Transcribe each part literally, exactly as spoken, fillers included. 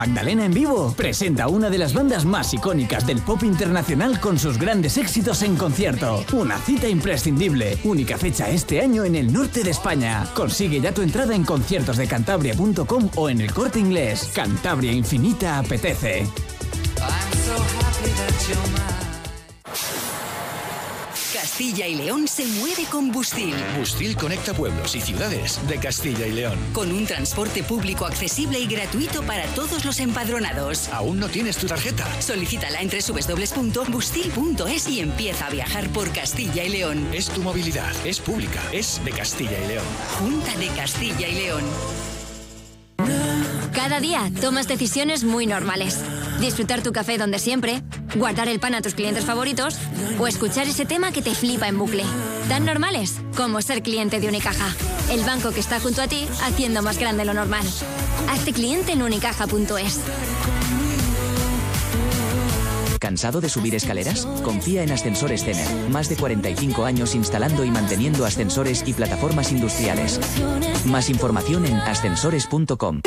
Magdalena en Vivo presenta una de las bandas más icónicas del pop internacional con sus grandes éxitos en concierto. Una cita imprescindible. Única fecha este año en el norte de España. Consigue ya tu entrada en conciertos de cantabria punto com o en el Corte Inglés. Cantabria Infinita apetece. Castilla y León se mueve con Bustil. Bustil conecta pueblos y ciudades de Castilla y León. Con un transporte público accesible y gratuito para todos los empadronados. ¿Aún no tienes tu tarjeta? Solicítala en doble u doble u doble u punto bustil punto es y empieza a viajar por Castilla y León. Es tu movilidad, es pública, es de Castilla y León. Junta de Castilla y León. Cada día tomas decisiones muy normales. Disfrutar tu café donde siempre, guardar el pan a tus clientes favoritos o escuchar ese tema que te flipa en bucle. Tan normales como ser cliente de Unicaja. El banco que está junto a ti haciendo más grande lo normal. Hazte cliente en unicaja punto es. ¿Cansado de subir escaleras? Confía en Ascensores Cener. Más de cuarenta y cinco años instalando y manteniendo ascensores y plataformas industriales. Más información en ascensores punto com.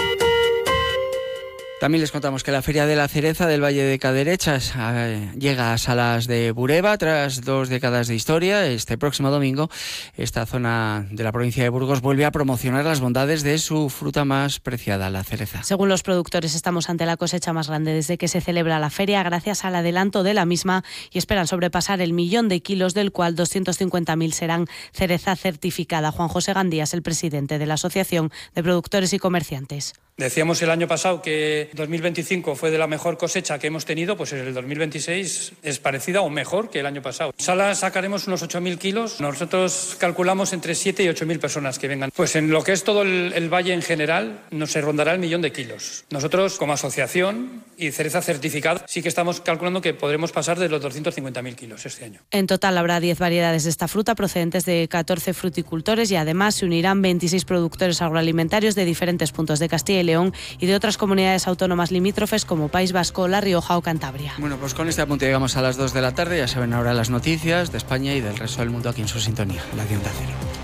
También les contamos que la Feria de la Cereza del Valle de Caderechas eh, llega a Salas de Bureba tras dos décadas de historia. Este próximo domingo, esta zona de la provincia de Burgos vuelve a promocionar las bondades de su fruta más preciada, la cereza. Según los productores, estamos ante la cosecha más grande desde que se celebra la feria, gracias al adelanto de la misma, y esperan sobrepasar el millón de kilos, del cual doscientos cincuenta mil serán cereza certificada. Juan José Gandías, el presidente de la Asociación de Productores y Comerciantes. Decíamos el año pasado que dos mil veinticinco fue de la mejor cosecha que hemos tenido, pues el dos mil veintiséis es parecida o mejor que el año pasado. En Salas sacaremos unos ocho mil kilos, nosotros calculamos entre siete y ocho mil personas que vengan. Pues en lo que es todo el, el valle en general, nos se rondará el millón de kilos. Nosotros, como asociación y cereza certificada, sí que estamos calculando que podremos pasar de los doscientos cincuenta mil kilos este año. En total habrá diez variedades de esta fruta procedentes de catorce fruticultores y además se unirán veintiséis productores agroalimentarios de diferentes puntos de Castilla y León y de otras comunidades autónomas limítrofes como País Vasco, La Rioja o Cantabria. Bueno, pues con este apunte llegamos a las dos de la tarde. Ya saben ahora las noticias de España y del resto del mundo aquí en su sintonía, la de Onda Cero.